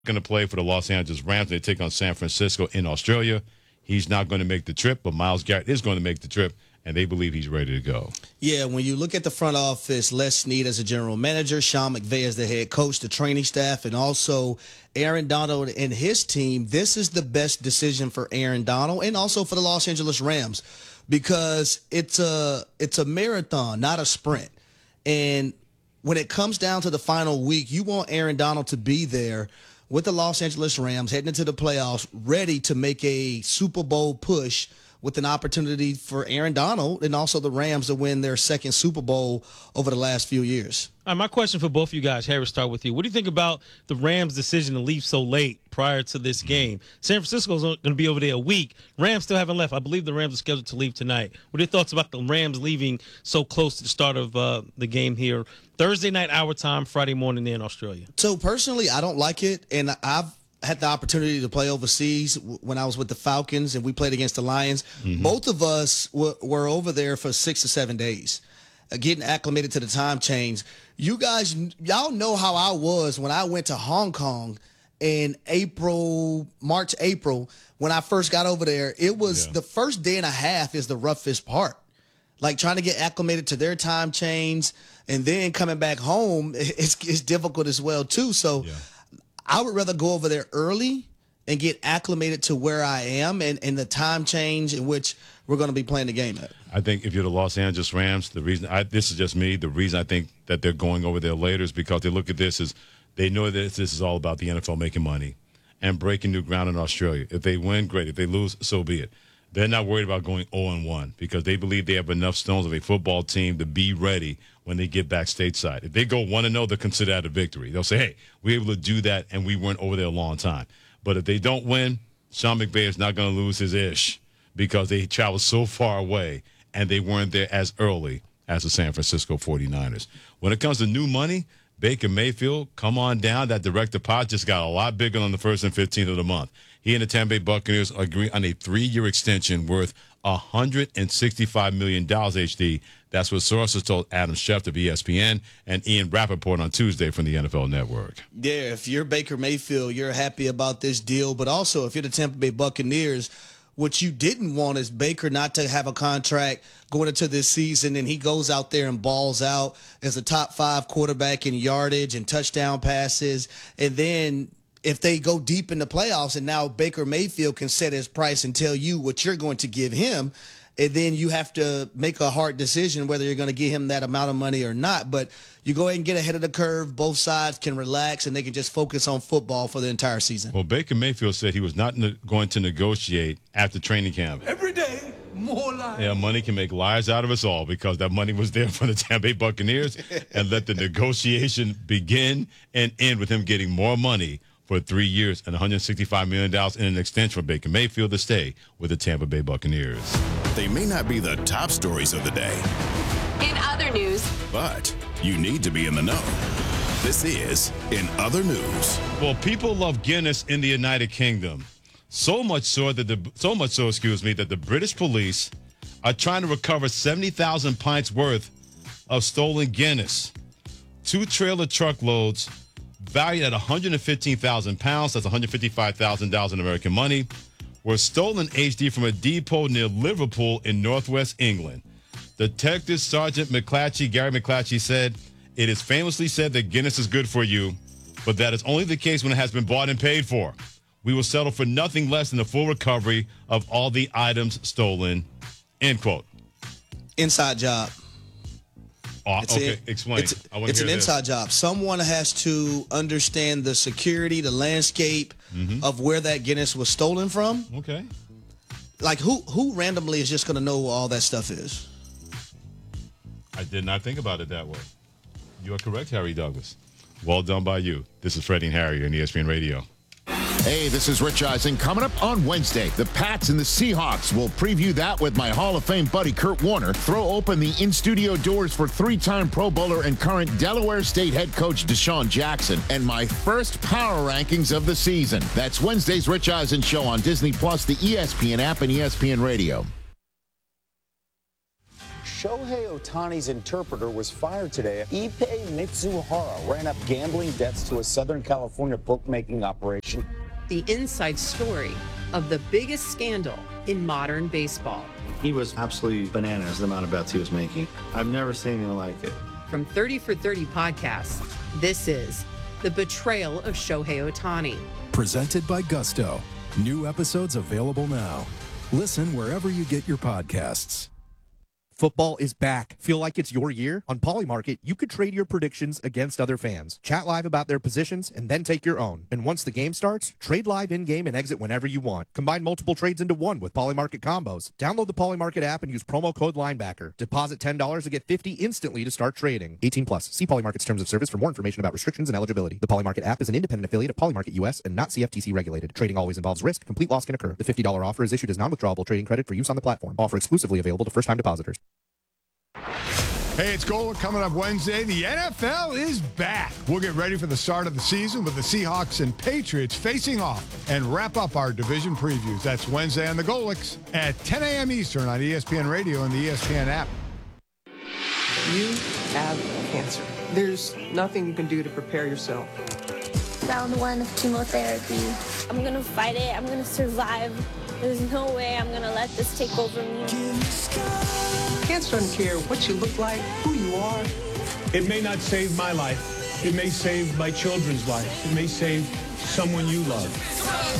going to play for the Los Angeles Rams. They take on San Francisco in Australia. He's not going to make the trip, but Myles Garrett is going to make the trip, and they believe he's ready to go. Yeah, when you look at the front office, Les Snead as a general manager, Sean McVay as the head coach, the training staff, and also Aaron Donald and his team, this is the best decision for Aaron Donald and also for the Los Angeles Rams because it's a marathon, not a sprint. And when it comes down to the final week, you want Aaron Donald to be there with the Los Angeles Rams heading into the playoffs, ready to make a Super Bowl push with an opportunity for Aaron Donald and also the Rams to win their second Super Bowl over the last few years. All right, my question for both of you guys, Harry, start with you. What do you think about the Rams' decision to leave so late prior to this game? San Francisco's going to be over there a week. Rams still haven't left. I believe the Rams are scheduled to leave tonight. What are your thoughts about the Rams leaving so close to the start of the game here? Thursday night, our time, Friday morning there in Australia. So, personally, I don't like it, and I've had the opportunity to play overseas when I was with the Falcons and we played against the Lions. Mm-hmm. Both of us were over there for 6 to 7 days, getting acclimated to the time change. Y'all know how I was when I went to Hong Kong in March, April, when I first got over there. It was the first day and a half is the roughest part. Like trying to get acclimated to their time change and then coming back home, it's difficult as well too. So I would rather go over there early and get acclimated to where I am and the time change in which we're going to be playing the game at. I think if you're the Los Angeles Rams, the reason this is just me, the reason I think that they're going over there later is because they look at this as they know that this is all about the NFL making money and breaking new ground in Australia. If they win, great. If they lose, so be it. They're not worried about going 0-1 because they believe they have enough stones of a football team to be ready when they get back stateside. If they go 1-0, they'll consider that a victory. They'll say, hey, we were able to do that, and we weren't over there a long time. But if they don't win, Sean McVay is not going to lose his ish because they traveled so far away, and they weren't there as early as the San Francisco 49ers. When it comes to new money, Baker Mayfield, come on down. That direct deposit just got a lot bigger on the 1st and 15th of the month. He and the Tampa Bay Buccaneers agree on a 3-year extension worth $165 million, HD. That's what sources told Adam Schefter of ESPN and Ian Rappaport on Tuesday from the NFL Network. Yeah, if you're Baker Mayfield, you're happy about this deal. But also, if you're the Tampa Bay Buccaneers, what you didn't want is Baker not to have a contract going into this season, and he goes out there and balls out as a top 5 quarterback in yardage and touchdown passes, and then if they go deep in the playoffs and now Baker Mayfield can set his price and tell you what you're going to give him, and then you have to make a hard decision whether you're going to give him that amount of money or not. But you go ahead and get ahead of the curve. Both sides can relax, and they can just focus on football for the entire season. Well, Baker Mayfield said he was not going to negotiate after training camp. Every day, more lies. Yeah, money can make liars out of us all because that money was there for the Tampa Bay Buccaneers and let the negotiation begin and end with him getting more money for 3 years and $165 million in an extension for Baker Mayfield to stay with the Tampa Bay Buccaneers. They may not be the top stories of the day. In other news. But you need to be in the know. This is In Other News. Well, people love Guinness in the United Kingdom. So much so, that the British police are trying to recover 70,000 pints worth of stolen Guinness. 2 trailer truckloads valued at 115,000 pounds, that's $155,000 in American money, were stolen HD from a depot near Liverpool in northwest England. Detective Sergeant Gary McClatchy said, it is famously said that Guinness is good for you, but that is only the case when it has been bought and paid for. We will settle for nothing less than the full recovery of all the items stolen, end quote. Inside job. Explain. It's an inside job. Someone has to understand the security, the landscape of where that Guinness was stolen from. Okay. Like who randomly is just going to know where all that stuff is? I did not think about it that way. You are correct, Harry Douglas. Well done by you. This is Freddie and Harry on ESPN Radio. Hey, this is Rich Eisen. Coming up on Wednesday, the Pats and the Seahawks. We'll preview that with my Hall of Fame buddy Kurt Warner. Throw open the in-studio doors for 3-time Pro Bowler and current Delaware State head coach Deshaun Jackson. And my first power rankings of the season. That's Wednesday's Rich Eisen Show on Disney+, the ESPN app, and ESPN Radio. Shohei Ohtani's interpreter was fired today. Ippei Mitsuhara ran up gambling debts to a Southern California bookmaking operation. The inside story of the biggest scandal in modern baseball. He was absolutely bananas, the amount of bets he was making. I've never seen anything like it. From 30 for 30 podcasts, this is The Betrayal of Shohei Ohtani. Presented by Gusto. New episodes available now. Listen wherever you get your podcasts. Football is back. Feel like it's your year? On Polymarket, you could trade your predictions against other fans. Chat live about their positions and then take your own. And once the game starts, trade live in-game and exit whenever you want. Combine multiple trades into one with Polymarket combos. Download the Polymarket app and use promo code LINEBACKER. Deposit $10 to get $50 instantly to start trading. 18 plus. See Polymarket's terms of service for more information about restrictions and eligibility. The Polymarket app is an independent affiliate of Polymarket US and not CFTC regulated. Trading always involves risk. Complete loss can occur. The $50 offer is issued as non-withdrawable trading credit for use on the platform. Offer exclusively available to first-time depositors. Hey, it's Gold coming up Wednesday. The NFL is back. We'll get ready for the start of the season with the Seahawks and Patriots facing off and wrap up our division previews. That's Wednesday on the Golics at 10 a.m. Eastern on ESPN Radio and the ESPN app. You have cancer. There's nothing you can do to prepare yourself. Round 1 of chemotherapy. I'm going to fight it. I'm going to survive. There's no way I'm going to let this take over me. Cancer doesn't care what you look like, who you are. It may not save my life. It may save my children's life. It may save someone you love.